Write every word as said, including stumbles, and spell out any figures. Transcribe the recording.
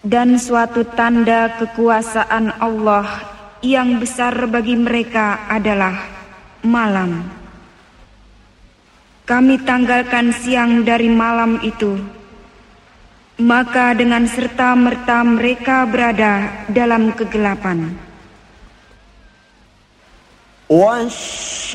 Dan suatu tanda kekuasaan Allah yang besar bagi mereka adalah malam. Kami tanggalkan siang dari malam itu, maka dengan serta-merta mereka berada dalam kegelapan. والشمس